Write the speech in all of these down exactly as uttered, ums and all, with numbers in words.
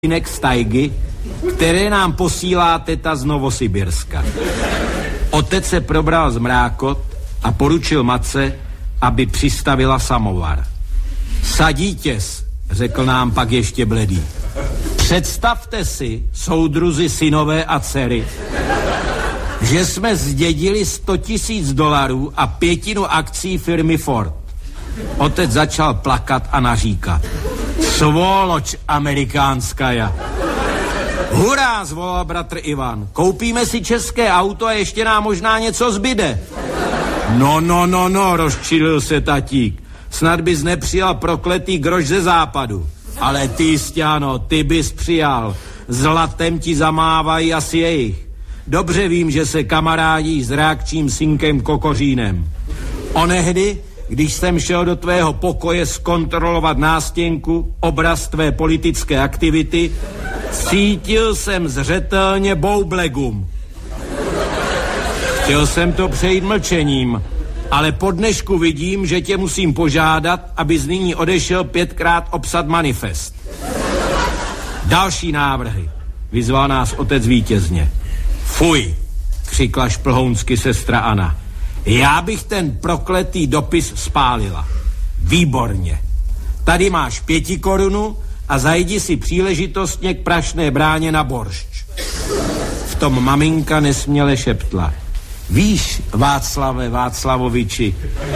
z tajgy, které nám posílá teta z Novosibirska. Otec se probral z mrákot a poručil matce, aby přistavila samovar. Sadítěs, řekl nám pak ještě bledý. Představte si, soudruzi, synové a dcery, že jsme zdědili sto tisíc dolarů a pětinu akcí firmy Ford. Otec začal plakat a naříkat. Svoloč amerikánská. Hurá, zvolal bratr Ivan. Koupíme si české auto a ještě nám možná něco zbyde. No, no, no, no, rozčilil se tatík. Snad bys nepřijal prokletý groš ze západu. Ale ty, Stěno, ty bys přijal. Zlatem ti zamávají asi jejich. Dobře vím, že se kamarádí s reakčním synkem Kokořínem. Onehdy, když jsem šel do tvého pokoje zkontrolovat nástěnku, obraz tvé politické aktivity, cítil jsem zřetelně boublegum. Chtěl jsem to přejít mlčením, ale po dnešku vidím, že tě musím požádat, abys nyní odešel pětkrát obsat manifest. Další návrhy, vyzval nás otec vítězně. Fuj, křikla šplhounsky sestra Anna. Já bych ten prokletý dopis spálila. Výborně. Tady máš pěti korunu a zajdi si příležitostně k Prašné bráně na boršč. V tom maminka nesměle šeptla. Víš, Václave Václavoviči,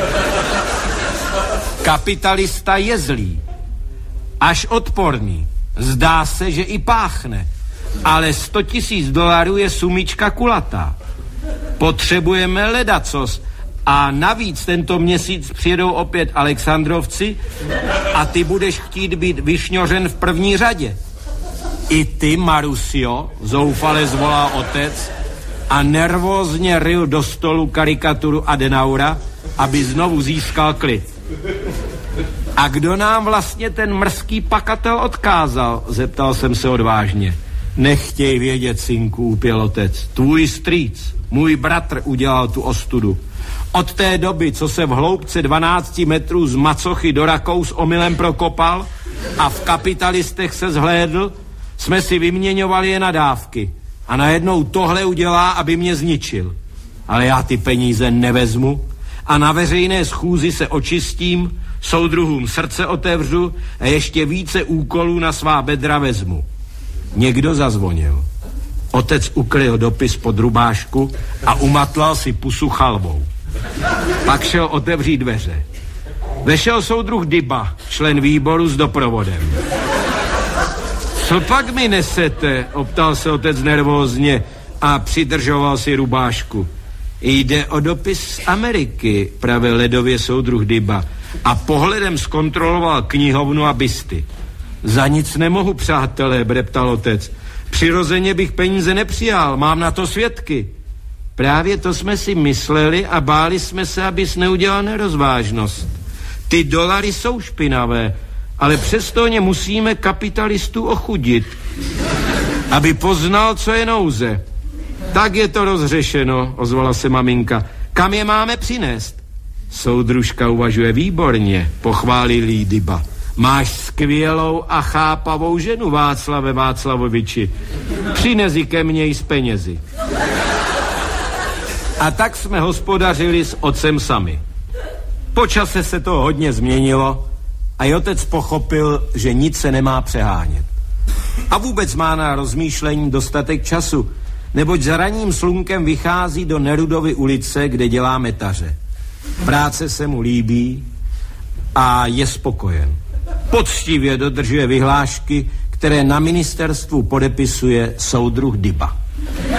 kapitalista je zlý, až odporný. Zdá se, že i páchne, ale sto tisíc dolarů je sumička kulatá. Potřebujeme ledacos a navíc tento měsíc přijedou opět Alexandrovci a ty budeš chtít být vyšňořen v první řadě. I ty, Marusio, zoufale zvolal otec a nervózně ryl do stolu karikaturu Adenaura, aby znovu získal klid. A kdo nám vlastně ten mrzký pakatel odkázal? Zeptal jsem se odvážně. Nechtěj vědět, synku, úpěl otec. Tvůj strýc, můj bratr udělal tu ostudu. Od té doby, co se v hloubce dvanácti metrů z Macochy do Rakous omylem prokopal a v kapitalistech se zhlédl, jsme si vyměňovali je nadávky. A najednou tohle udělá, aby mě zničil. Ale já ty peníze nevezmu a na veřejné schůzi se očistím, soudruhům srdce otevřu a ještě více úkolů na svá bedra vezmu. Někdo zazvonil. Otec ukryl dopis pod rubášku a umatlal si pusu chalvou. Pak šel otevřít dveře. Vešel soudruh Dyba, člen výboru s doprovodem. Co pak mi nesete? Optal se otec nervózně a přidržoval si rubášku. Jde o dopis z Ameriky, pravil ledově soudruh Dyba a pohledem zkontroloval knihovnu a bisty. Za nic nemohu, přátelé, breptal otec. Přirozeně bych peníze nepřijal, mám na to svědky. Právě to jsme si mysleli a báli jsme se, abys neudělal nerozvážnost. Ty dolary jsou špinavé, ale přesto ně musíme kapitalistů ochudit, aby poznal, co je nouze. Tak je to rozřešeno, ozvala se maminka. Kam je máme přinést? Soudružka uvažuje výborně, pochválil jí Dyba. Máš skvělou a chápavou ženu, Václave Václavoviči. Přines ji ke mně s penězi. A tak jsme hospodařili s otcem sami. Po čase se to hodně změnilo a i otec pochopil, že nic se nemá přehánět. A vůbec má na rozmýšlení dostatek času, neboť za ranním slunkem vychází do Nerudovy ulice, kde dělá metaře. Práce se mu líbí a je spokojen. Poctivě dodržuje vyhlášky, které na ministerstvu podepisuje soudruh Dyba.